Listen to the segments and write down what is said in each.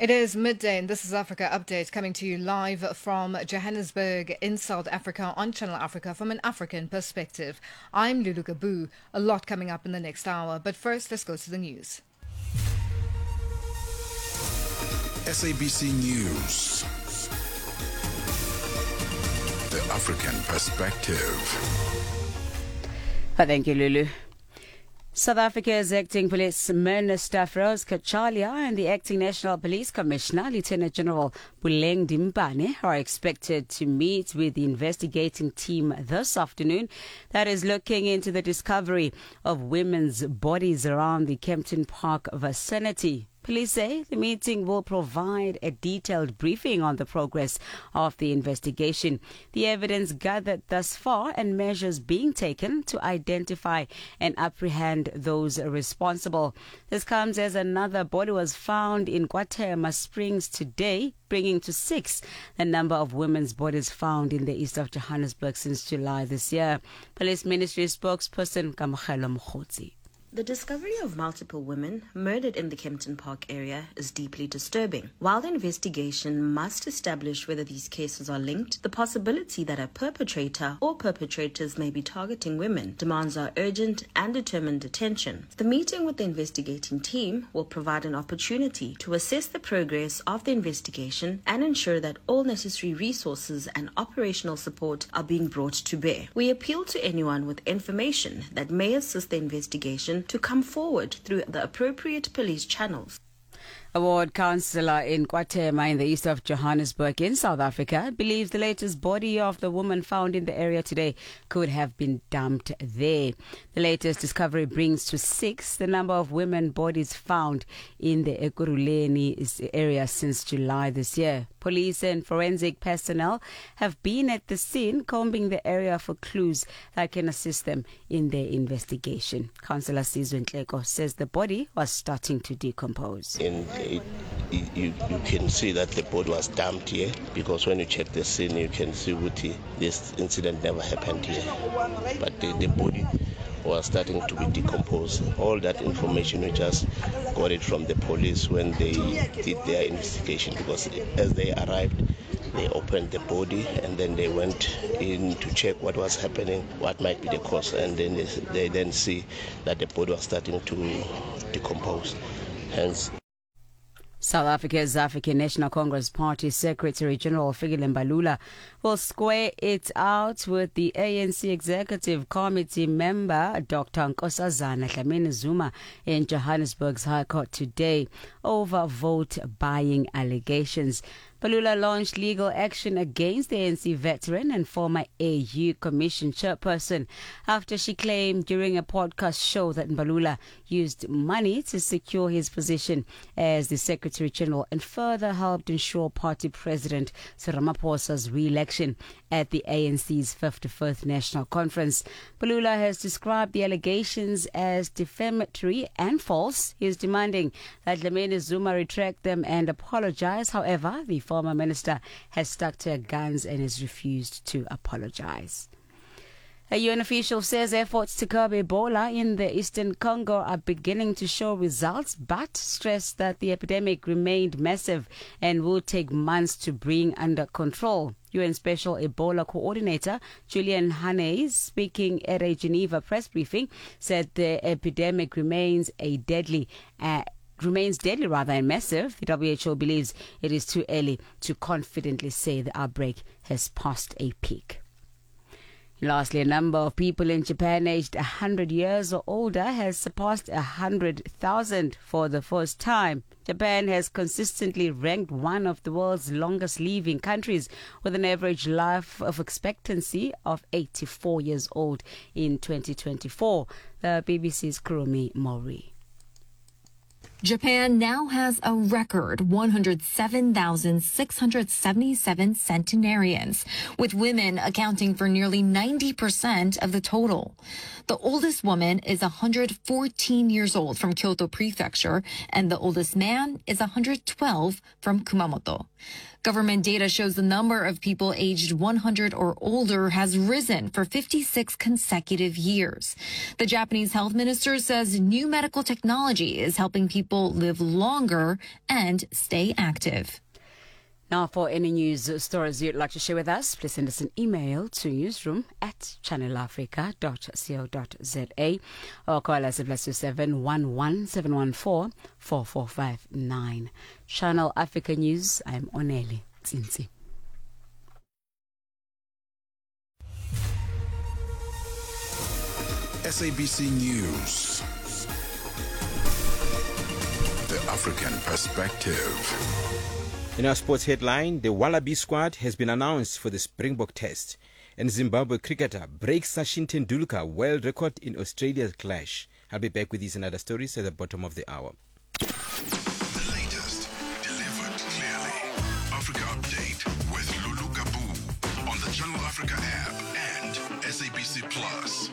It is midday and this is Africa Update coming to you live from Johannesburg in South Africa on Channel Africa from an African perspective. I'm Lulu Gabu. A lot coming up in the next hour, but first let's go to the news. SABC News. The African perspective. Thank you, Lulu. South Africa's acting police minister Feroz Kachalia and the acting National Police Commissioner Lieutenant General Buleng Dimpane are expected to meet with the investigating team this afternoon that is looking into the discovery of women's bodies around the Kempton Park vicinity. Police say the meeting will provide a detailed briefing on the progress of the investigation, the evidence gathered thus far, and measures being taken to identify and apprehend those responsible. This comes as another body was found in KwaThema Springs today, bringing to 6 the number of women's bodies found in the east of Johannesburg since July this year. Police Ministry spokesperson Kamohelo Mkhotsi. The discovery of multiple women murdered in the Kempton Park area is deeply disturbing. While the investigation must establish whether these cases are linked, the possibility that a perpetrator or perpetrators may be targeting women demands our urgent and determined attention. The meeting with the investigating team will provide an opportunity to assess the progress of the investigation and ensure that all necessary resources and operational support are being brought to bear. We appeal to anyone with information that may assist the investigation to come forward through the appropriate police channels. A ward councillor in KwaThema in the east of Johannesburg in South Africa believes the latest body of the woman found in the area today could have been dumped there. The latest discovery brings to 6 the number of women bodies found in the Ekurhuleni area since July this year. Police and forensic personnel have been at the scene combing the area for clues that can assist them in their investigation. Councillor Sizwe Ntleko says the body was starting to decompose. You can see that the body was dumped here, because when you check the scene you can see that this incident never happened here, but the body was starting to be decomposed. All that information we just got it from the police when they did their investigation, because as they arrived they opened the body and then they went in to check what was happening, what might be the cause, and then they then see that the body was starting to decompose. Hence, South Africa's African National Congress Party Secretary General Fikile Mbalula will square it out with the ANC Executive Committee member Dr. Nkosazana Dlamini-Zuma in Johannesburg's High Court today over vote buying allegations. Mbalula launched legal action against the ANC veteran and former AU Commission chairperson after she claimed during a podcast show that Mbalula used money to secure his position as the Secretary General and further helped ensure party president Cyril Ramaphosa's re-election at the ANC's 55th National Conference. Mbalula has described the allegations as defamatory and false. He is demanding that Dlamini-Zuma retract them and apologize. However, the former minister has stuck to her guns and has refused to apologize. A UN official says efforts to curb Ebola in the eastern Congo are beginning to show results, but stressed that the epidemic remained massive and will take months to bring under control. UN Special Ebola Coordinator Julian Hannes, speaking at a Geneva press briefing, said the epidemic remains deadly and massive. The WHO believes it is too early to confidently say the outbreak has passed a peak. Lastly, a number of people in Japan aged 100 years or older has surpassed 100,000 for the first time. Japan has consistently ranked one of the world's longest living countries, with an average life of expectancy of 84 years old in 2024. The BBC's Kurumi Mori. Japan now has a record 107,677 centenarians, with women accounting for nearly 90% of the total. The oldest woman is 114 years old from Kyoto Prefecture, and the oldest man is 112 from Kumamoto. Government data shows the number of people aged 100 or older has risen for 56 consecutive years. The Japanese health minister says new medical technology is helping people people live longer and stay active. Now, for any news stories you'd like to share with us, please send us an email to newsroom@channelafrica.co.za or call us at +27 11 714 4459. Channel Africa News, I'm Oneli Tsinsi. SABC News. The African Perspective. In our sports headline, the Wallaby squad has been announced for the Springbok Test, and Zimbabwe cricketer breaks Sachin Tendulkar world record in Australia's clash. I'll be back with these and other stories at the bottom of the hour. The latest, delivered clearly. Africa Update with Lulu Gabu on the Channel Africa app and SABC Plus.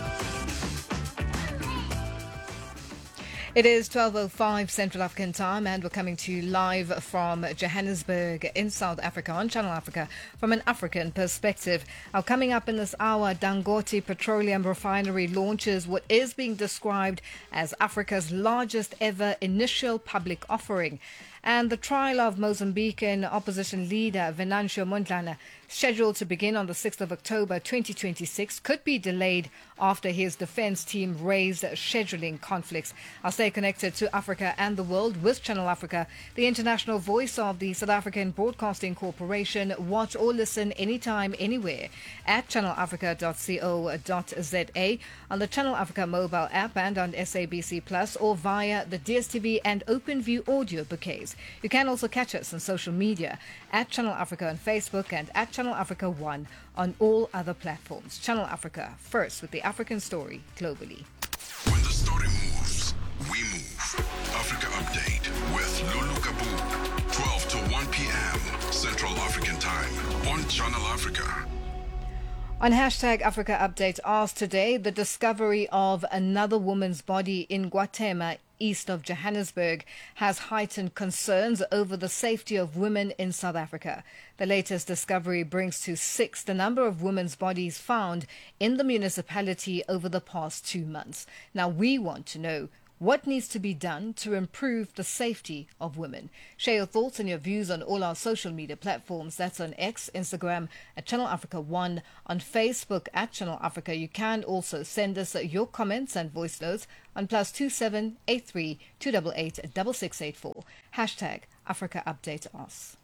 It is 12:05 Central African time, and we're coming to you live from Johannesburg in South Africa on Channel Africa from an African perspective. Now, coming up in this hour, Dangote Petroleum Refinery launches what is being described as Africa's largest ever initial public offering. And the trial of Mozambican opposition leader Venancio Mondlane, scheduled to begin on the 6th of October 2026, could be delayed after his defense team raised scheduling conflicts. I'll stay connected to Africa and the world with Channel Africa, the international voice of the South African Broadcasting Corporation. Watch or listen anytime, anywhere at channelafrica.co.za, on the Channel Africa mobile app and on SABC Plus, or via the DSTV and OpenView audio bouquets. You can also catch us on social media at Channel Africa on Facebook and at Channel Africa One on all other platforms. Channel Africa, first with the African story globally. When the story moves, we move. Africa Update with Lulu Gabu, 12 to 1 p.m. Central African Time on Channel Africa. On hashtag Africa Update, asked today, the discovery of another woman's body in Guatemala, east of Johannesburg, has heightened concerns over the safety of women in South Africa. The latest discovery brings to 6 the number of women's bodies found in the municipality over the past 2 months. Now, we want to know what needs to be done to improve the safety of women. Share your thoughts and your views on all our social media platforms. That's on X, Instagram at Channel Africa One, on Facebook at Channel Africa. You can also send us your comments and voice notes on +27 83 288 6684. Hashtag Africa Update us.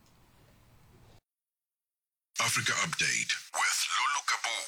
Africa Update with Lulu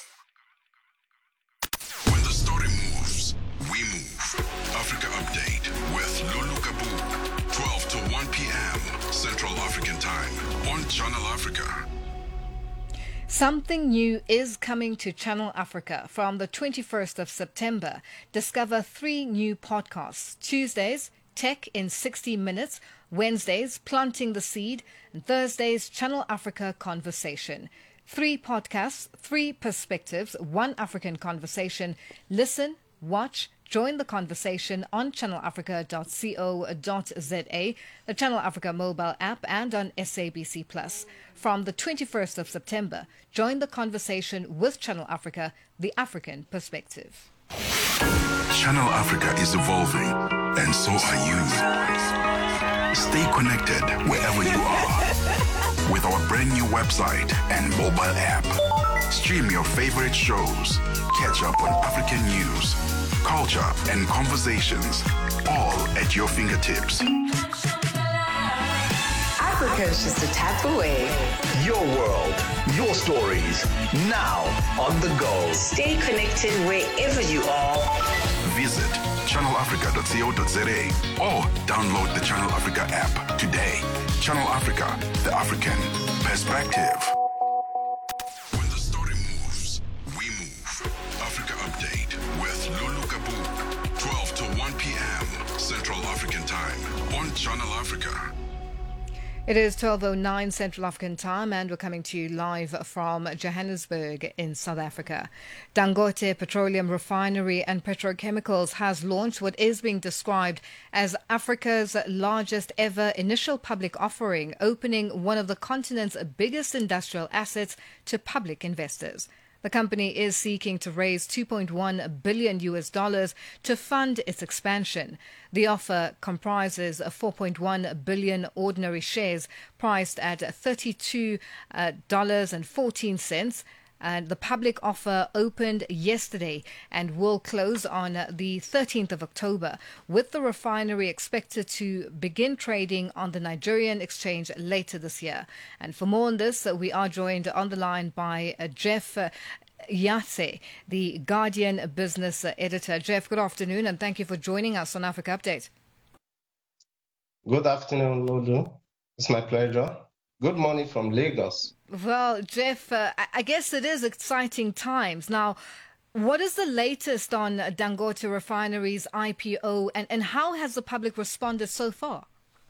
Gabu. When the story moves, we move. Africa Update with Lulu Gabu, 12 to 1 p.m. Central African Time on Channel Africa. Something new is coming to Channel Africa from the 21st of September. Discover 3 new podcasts. Tuesdays, Tech in 60 Minutes. Wednesdays, Planting the Seed. And Thursdays, Channel Africa Conversation. 3 podcasts, 3 perspectives, 1 African conversation. Listen, watch, join the conversation on channelafrica.co.za, the Channel Africa mobile app, and on SABC Plus. From the 21st of September, join the conversation with Channel Africa, the African perspective. Channel Africa is evolving, and so are you. Stay connected wherever you are with our brand new website and mobile app. Stream your favorite shows, catch up on African news, culture, and conversations, all at your fingertips. Africa is just a tap away. Your world, your stories, now on the go. Stay connected wherever you are. Visit channelafrica.co.za or download the Channel Africa app today. Channel Africa, the African perspective. When the story moves, we move. Africa Update with Lulu Gabu, 12 to 1 p.m. Central African Time on Channel Africa. It is 12:09 Central African Time, and we're coming to you live from Johannesburg in South Africa. Dangote Petroleum Refinery and Petrochemicals has launched what is being described as Africa's largest ever initial public offering, opening one of the continent's biggest industrial assets to public investors. The company is seeking to raise $2.1 billion to fund its expansion. The offer comprises 4.1 billion ordinary shares priced at $32.14. And the public offer opened yesterday and will close on the 13th of October, with the refinery expected to begin trading on the Nigerian exchange later this year. And for more on this, we are joined on the line by Jeff Yase, the Guardian business editor. Jeff, good afternoon, and thank you for joining us on Africa Update. Good afternoon, Lulu. It's my pleasure. Good morning from Lagos. Well, Jeff, I guess it is exciting times. Now, what is the latest on Dangote Refinery's IPO, and how has the public responded so far?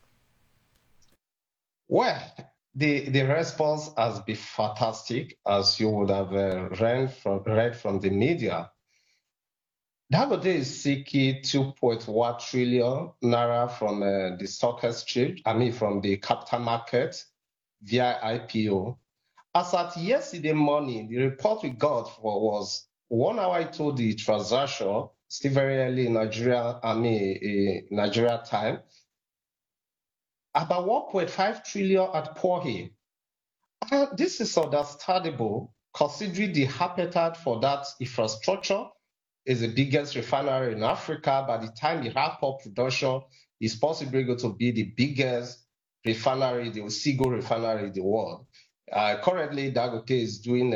Well, the response has been fantastic, as you would have read from the media. Dangote is seeking 2.1 trillion naira from the stock exchange, from the capital market via IPO. As at yesterday morning, the report we got was 1 hour into the transaction, still very early in Nigeria time, about 1.5 trillion at Port-Harcourt. And this is understandable considering the appetite for that infrastructure. Is the biggest refinery in Africa. By the time you wrap up production, it's possibly going to be the biggest refinery, the Osigo refinery in the world. Currently, Dangote is doing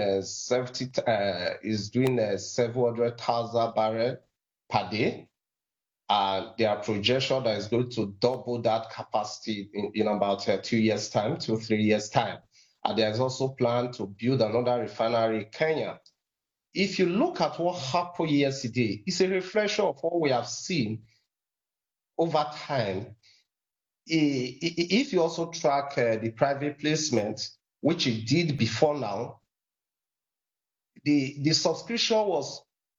700,000 barrels per day, and there are projections that is going to double that capacity in about 2 years' time, 2-3 years' time. And there is also plan to build another refinery in Kenya. If you look at what happened yesterday, it's a reflection of what we have seen over time. If you also track the private placement, which it did before now, the subscription was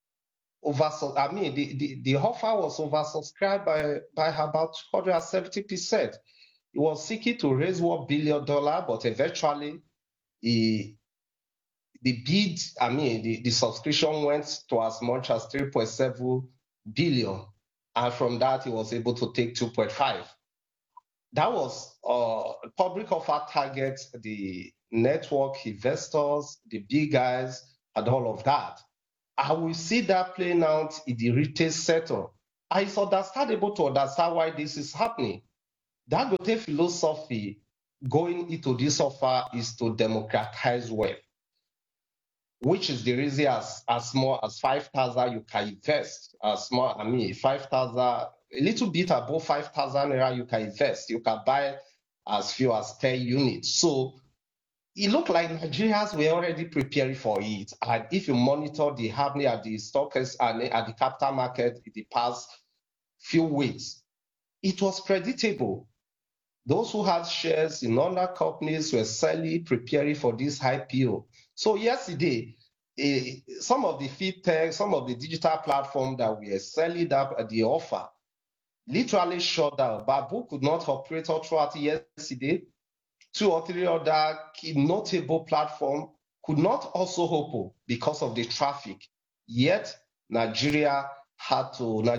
the offer was oversubscribed by about 170%. It was seeking to raise $1 billion, but eventually the bid, the subscription went to as much as 3.7 billion. And from that, he was able to take 2.5. That was public offer targets the network investors, the big guys, and all of that. And we see that playing out in the retail sector. And it's understandable to understand why this is happening. Dangote philosophy going into this offer is to democratize wealth, which is the reason as small as 5,000 you can invest. 5,000, a little bit above 5,000 naira you can invest. You can buy as few as 10 units. So it looked like Nigerians were already preparing for it. And if you monitor the happening at the stockers and at the capital market in the past few weeks, it was predictable. Those who had shares in other companies were certainly preparing for this IPO. So yesterday, some of the fintech, some of the digital platforms that were selling up the offer literally shut down. Babu could not operate all throughout yesterday. 2 or 3 other key notable platforms could not also open because of the traffic. Yet Nigeria had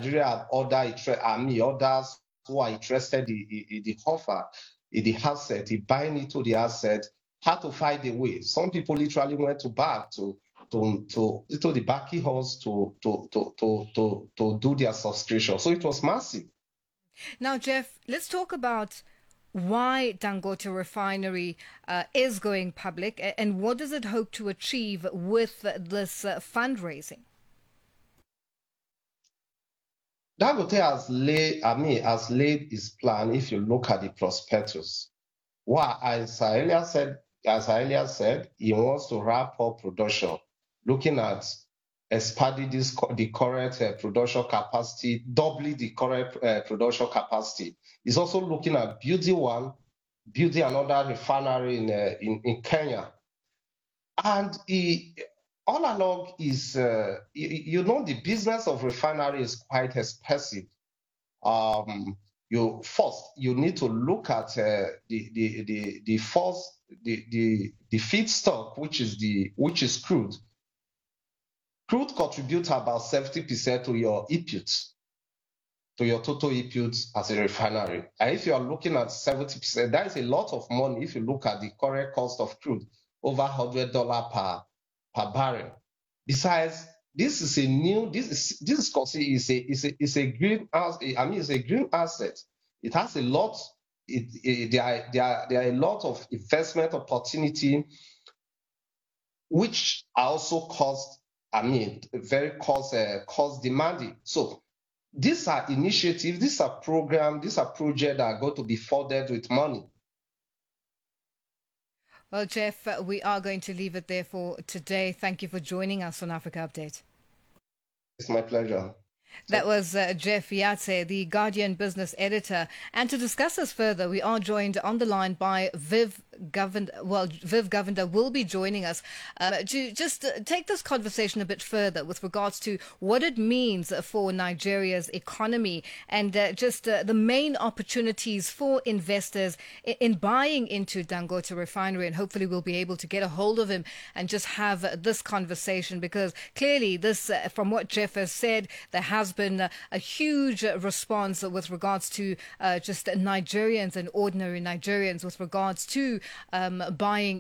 others who are interested in the offer, in the asset, in buying into the asset, had to find a way. Some people literally went to the backing halls to do their subscription. So it was massive. Now, Jeff, let's talk about why Dangote Refinery is going public, and what does it hope to achieve with this fundraising? Dangote has laid his plan. If you look at the prospectus, as I earlier said, he wants to wrap up production, looking at expanding the current production capacity, doubling the current production capacity. He's also looking at building another refinery in Kenya. And all along is, the business of refinery is quite expensive. You need to look at the feedstock, which is crude. Crude contributes about 70% to your inputs, to your total inputs as a refinery. And if you are looking at 70%, that is a lot of money if you look at the current cost of crude, over $100 per barrel. Besides, this is a new, this is considered is a green it's a green asset. It has a lot. There are a lot of investment opportunity, which are also very cost demanding. So these are initiatives, these are programs, these are projects that are going to be funded with money. Well, Jeff, we are going to leave it there for today. Thank you for joining us on Africa Update. It's my pleasure. That was Jeff Yatse, the Guardian business editor. And to discuss this further, we are joined on the line by Viv Govender. Well, Viv Govender will be joining us to just take this conversation a bit further with regards to what it means for Nigeria's economy and just the main opportunities for investors in buying into Dangote Refinery. And hopefully we'll be able to get a hold of him and just have this conversation, because clearly this, from what Jeff has said, there has been a huge response with regards to just Nigerians and ordinary Nigerians with regards to buying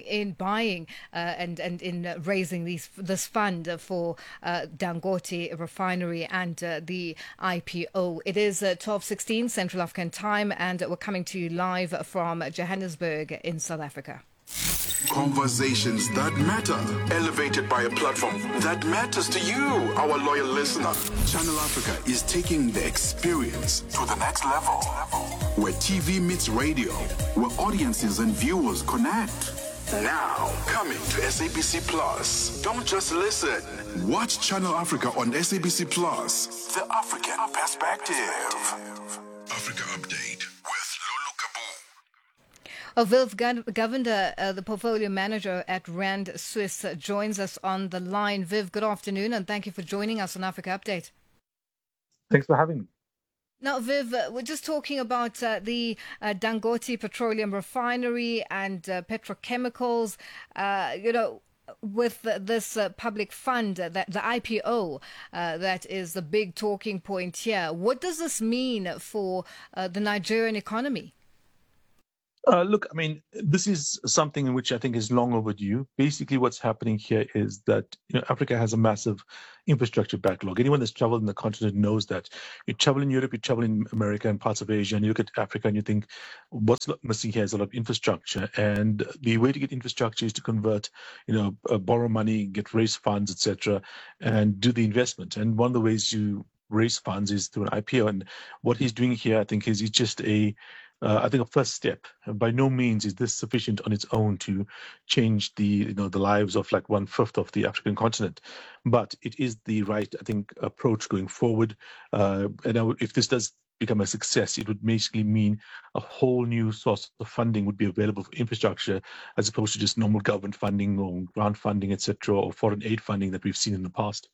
and in raising this fund for Dangote Refinery and the IPO. It is 12:16 Central African Time, and we're coming to you live from Johannesburg in South Africa. Conversations that matter, elevated by a platform that matters to you, our loyal listener. Channel Africa is taking the experience to the next level, where TV meets radio, where audiences and viewers connect. Now, coming to SABC Plus. Don't just listen. Watch Channel Africa on SABC Plus. The African Perspective. Africa Update with Lulu Kabu. Viv Govender, the portfolio manager at Rand Swiss, joins us on the line. Viv, good afternoon, and thank you for joining us on Africa Update. Thanks for having me. Now, Viv, we're just talking about the Dangote Petroleum Refinery and petrochemicals. With this public fund, that the IPO, that is the big talking point here. What does this mean for the Nigerian economy? Look, I mean, this is something in which I think is long overdue. Basically, what's happening here is that Africa has a massive infrastructure backlog. Anyone that's traveled in the continent knows that. You travel in Europe, you travel in America and parts of Asia, and you look at Africa and you think, what's missing here is a lot of infrastructure. And the way to get infrastructure is to convert, borrow money, raise funds, etc., and do the investment. And one of the ways you raise funds is through an IPO. And what he's doing here, I think, is just a first step. By no means is this sufficient on its own to change the lives of like 1/5 of the African continent, but it is the right, I think, approach going forward. If this does become a success, it would basically mean a whole new source of funding would be available for infrastructure, as opposed to just normal government funding or grant funding, etc., or foreign aid funding that we've seen in the past.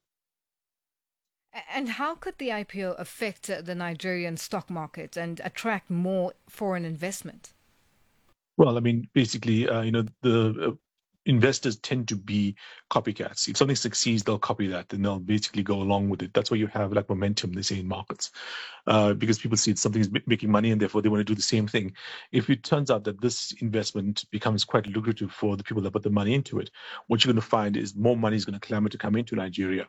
And how could the IPO affect the Nigerian stock market and attract more foreign investment? Well, I mean, basically, the investors tend to be copycats. If something succeeds, they'll copy that and they'll basically go along with it. That's why you have like momentum, they say, in markets, because people see something is making money and therefore they want to do the same thing. If it turns out that this investment becomes quite lucrative for the people that put the money into it, what you're going to find is more money is going to clamor to come into Nigeria.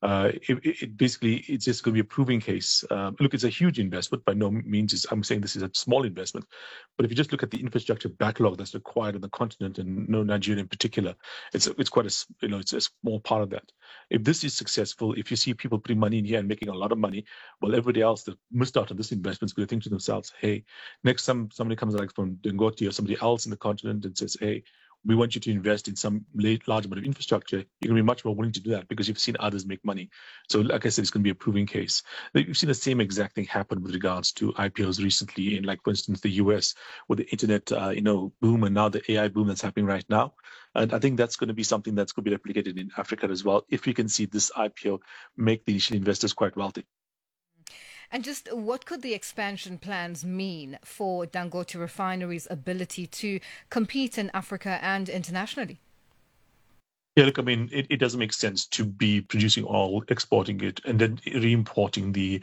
It's just going to be a proving case. Look, it's a huge investment. By no means I'm saying this is a small investment. But if you just look at the infrastructure backlog that's required on the continent, and Nigeria in particular, it's quite it's a small part of that. If this is successful, if you see people putting money in here and making a lot of money, well, everybody else that missed out on this investment is going to think to themselves, hey, next time somebody comes like from Dangote or somebody else in the continent and says, hey, we want you to invest in some large amount of infrastructure, you're going to be much more willing to do that because you've seen others make money. So like I said, it's going to be a proving case. You've seen the same exact thing happen with regards to IPOs recently in, like, for instance, the US with the internet, boom, and now the AI boom that's happening right now. And I think that's going to be something that's going to be replicated in Africa as well, if we can see this IPO make the initial investors quite wealthy. And just what could the expansion plans mean for Dangote Refinery's ability to compete in Africa and internationally? Yeah, look, I mean, it doesn't make sense to be producing oil, exporting it, and then re-importing the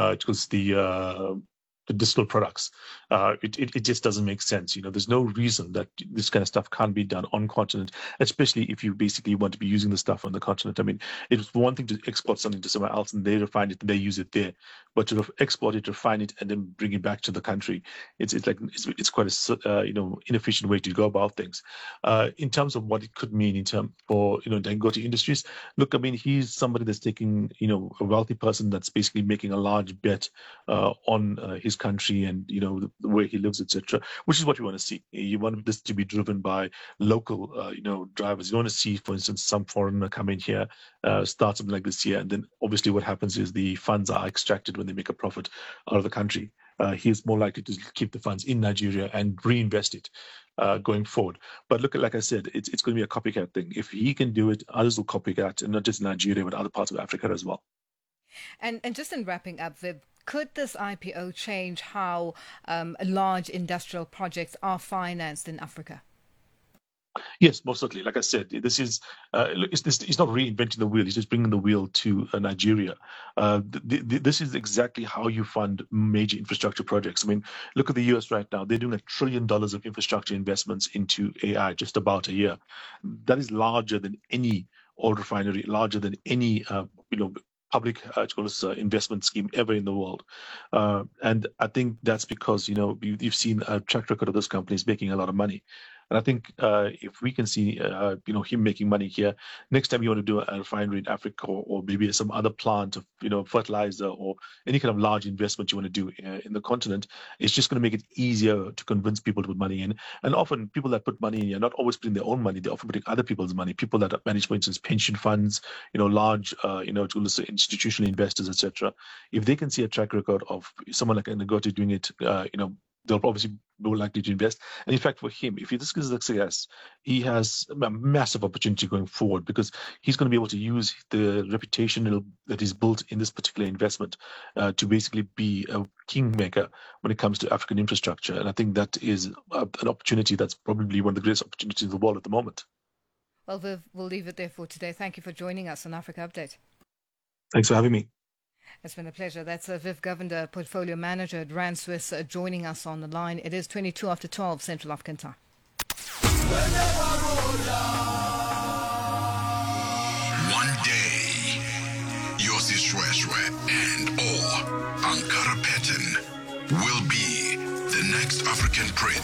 distilled products. It just doesn't make sense. There's no reason that this kind of stuff can't be done on continent, especially if you basically want to be using the stuff on the continent. I mean, it's one thing to export something to somewhere else and they refine it and they use it there, but to export it, refine it, and then bring it back to the country, it's quite a inefficient way to go about things. In terms of what it could mean for Dangote Industries, look, I mean, he's somebody that's taking a wealthy person that's basically making a large bet on his country and the way he lives, etc., which is what you want to see. You want this to be driven by local drivers. You want to see, for instance, some foreigner come in here, start something like this here, and then obviously what happens is the funds are extracted when they make a profit out of the country. He is more likely to keep the funds in Nigeria and reinvest it going forward. But look, like I said, it's going to be a copycat thing. If he can do it, others will copycat, and not just Nigeria, but other parts of Africa as well. And just in wrapping up, Viv, could this IPO change how large industrial projects are financed in Africa? Yes, most certainly. Like I said, this is it's not reinventing the wheel. It's just bringing the wheel to Nigeria. This is exactly how you fund major infrastructure projects. I mean, look at the US right now. They're doing $1 trillion of infrastructure investments into AI just about a year. That is larger than any oil refinery, larger than any public investment scheme ever in the world. And I think that's because, you've seen a track record of those companies making a lot of money. And I think if we can see, him making money here, next time you want to do a refinery in Africa or maybe some other plant of, fertilizer or any kind of large investment you want to do in the continent, it's just going to make it easier to convince people to put money in. And often people that put money in are not always putting their own money. They're often putting other people's money, people that manage, for instance, pension funds, large, institutional investors, etc. If they can see a track record of someone like Dangote doing it, they'll obviously be more likely to invest. And in fact, for him, if this is a success, he has a massive opportunity going forward because he's going to be able to use the reputation that he's built in this particular investment to basically be a kingmaker when it comes to African infrastructure. And I think that is an opportunity that's probably one of the greatest opportunities in the world at the moment. Well, Viv, we'll leave it there for today. Thank you for joining us on Africa Update. Thanks for having me. It's been a pleasure. That's Viv Govender, Portfolio Manager at Rand Swiss, joining us on the line. It is 22 after 12 Central African Time. One day, Yossi Shweshwe and or Ankara Patton will be the next African prince.